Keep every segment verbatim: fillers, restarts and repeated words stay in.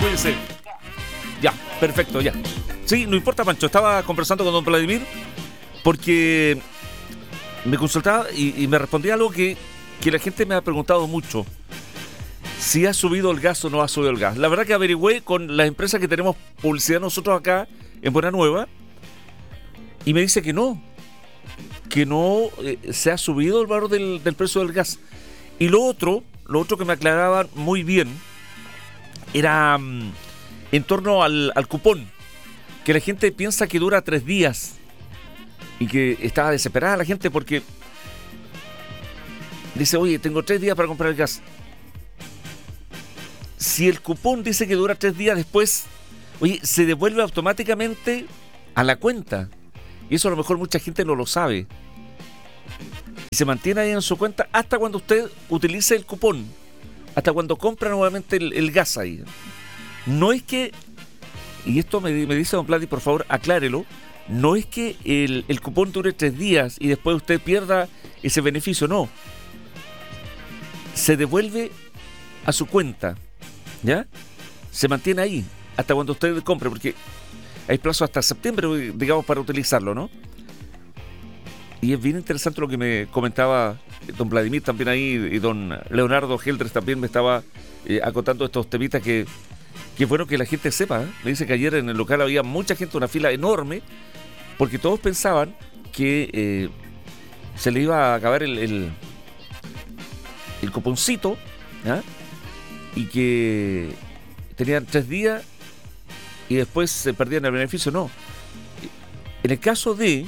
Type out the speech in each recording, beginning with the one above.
cuídese. Ya, perfecto, ya. Sí, no importa, Pancho, estaba conversando con don Vladimir porque me consultaba y, y me respondía algo que, que la gente me ha preguntado mucho. Si ha subido el gas o no ha subido el gas. La verdad que averigüé con las empresas que tenemos publicidad nosotros acá en Buena Nueva y me dice que no, que no eh, se ha subido el valor del, del precio del gas. Y lo otro, lo otro que me aclaraban muy bien era um, en torno al, al cupón, que la gente piensa que dura tres días y que estaba desesperada la gente porque dice, oye, tengo tres días para comprar el gas. Si el cupón dice que dura tres días después, oye, se devuelve automáticamente a la cuenta. Y eso a lo mejor mucha gente no lo sabe. Y se mantiene ahí en su cuenta hasta cuando usted utilice el cupón. Hasta cuando compra nuevamente el, el gas ahí. No es que, y esto me, me dice don Vladi, por favor, aclárelo. No es que el, el cupón dure tres días y después usted pierda ese beneficio, no. Se devuelve a su cuenta. ¿Ya? Se mantiene ahí hasta cuando usted compre, porque hay plazo hasta septiembre, digamos, para utilizarlo, ¿no? Y es bien interesante lo que me comentaba don Vladimir también ahí, y don Leonardo Geldres también me estaba eh, acotando estos temitas que, que es bueno que la gente sepa, ¿eh? Me dice que ayer en el local había mucha gente, una fila enorme, porque todos pensaban que eh, se le iba a acabar el, el, el cuponcito, ¿ya? Y que tenían tres días y después se perdían el beneficio. No. En el caso de,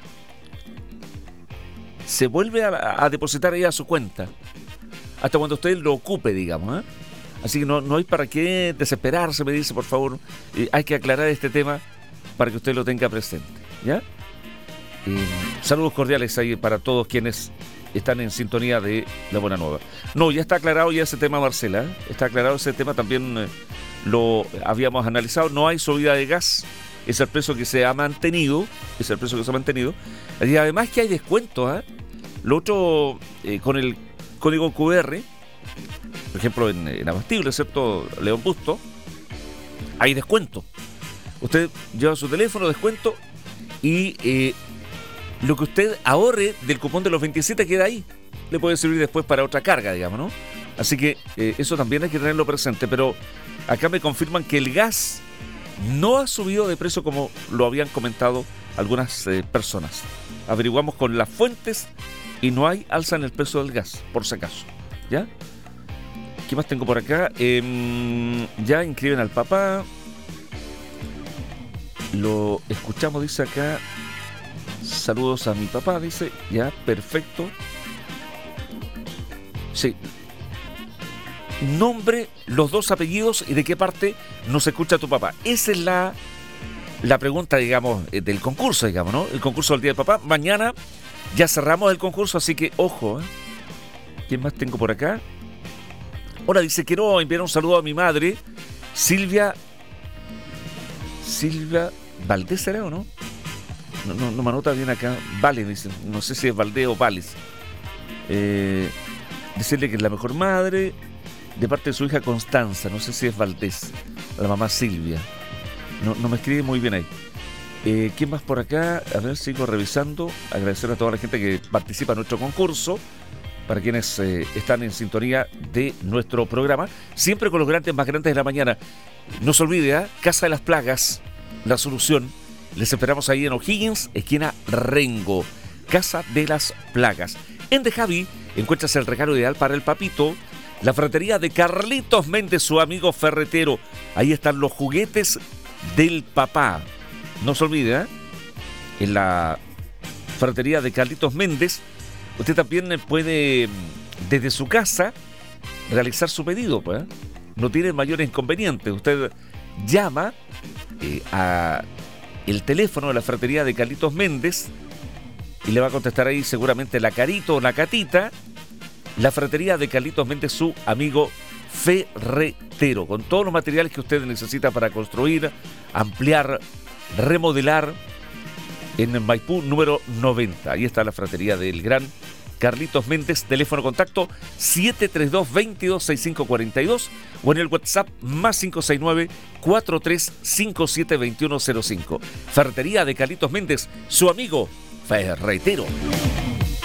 se vuelve a, a depositar ahí a su cuenta hasta cuando usted lo ocupe, digamos, ¿eh? Así que no, no hay para qué desesperarse, me dice, por favor. Eh, hay que aclarar este tema para que usted lo tenga presente, ¿ya? Eh, saludos cordiales ahí para todos quienes están en sintonía de La Buena Nueva. No, ya está aclarado ya ese tema, Marcela, ¿eh? Está aclarado ese tema, también eh, lo habíamos analizado. No hay subida de gas, es el precio que se ha mantenido, es el precio que se ha mantenido. Y además que hay descuentos, ¿eh? Lo otro, eh, con el código Q R, por ejemplo en, en Abastible, ¿cierto? León Busto, hay descuento. Usted lleva su teléfono, descuento, y eh, lo que usted ahorre del cupón de los veintisiete queda ahí. Le puede servir después para otra carga, digamos, ¿no? Así que eh, eso también hay que tenerlo presente. Pero acá me confirman que el gas no ha subido de precio como lo habían comentado algunas eh, personas. Averiguamos con las fuentes y no hay alza en el precio del gas, por si acaso. ¿Ya? ¿Qué más tengo por acá? Eh, ya inscriben al papá. Lo escuchamos, dice acá. Saludos a mi papá, dice. Ya, perfecto. Sí. Nombre, los dos apellidos y de qué parte nos escucha tu papá. Esa es la, la pregunta, digamos, del concurso, digamos, ¿no? El concurso del Día del Papá. Mañana ya cerramos el concurso, así que ojo, ¿eh? ¿Quién más tengo por acá? Hola, dice, quiero enviar un saludo a mi madre, Silvia. Silvia Valdés, ¿será o no? No, no, no me anota bien acá. Vale, dice. No sé si es Valdés o Vales. Eh, decirle que es la mejor madre de parte de su hija Constanza. No sé si es Valdés. La mamá Silvia. No, no me escribe muy bien ahí. Eh, ¿Quién más por acá? A ver, sigo revisando. Agradecer a toda la gente que participa en nuestro concurso. Para quienes eh, están en sintonía de nuestro programa. Siempre con los grandes más grandes de la mañana. No se olvide, ¿eh? Casa de las Plagas, la solución. Les esperamos ahí en O'Higgins, esquina Rengo. Casa de las Plagas. En De Javi encuentras el regalo ideal para el papito. La ferretería de Carlitos Méndez, su amigo ferretero. Ahí están los juguetes del papá. No se olvide, ¿eh? En la ferretería de Carlitos Méndez, usted también puede, desde su casa, realizar su pedido, pues, ¿eh? No tiene mayores inconvenientes. Usted llama eh, a el teléfono de la ferretería de Carlitos Méndez y le va a contestar ahí seguramente la Carito o la Catita. La ferretería de Carlitos Méndez, su amigo ferretero, con todos los materiales que usted necesita para construir, ampliar, remodelar, en Maipú número noventa. Ahí está la ferretería del gran Carlitos Méndez, teléfono contacto siete tres dos, veintidós, sesenta y cinco cuarenta y dos o en el WhatsApp más cinco seis nueve, cuatro tres cinco siete, dos uno cero cinco. Ferretería de Carlitos Méndez, su amigo ferretero.